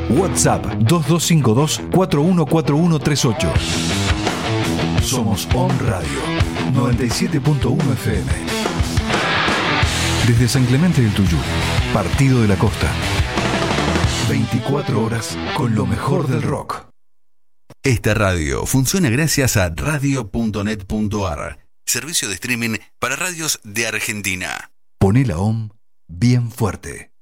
WhatsApp 2252-414138. Somos On Radio 97.1 FM. Desde San Clemente del Tuyú, Partido de la Costa. 24 horas con lo mejor del rock. Esta radio funciona gracias a radio.net.ar, servicio de streaming para radios de Argentina. Poné la OM bien fuerte.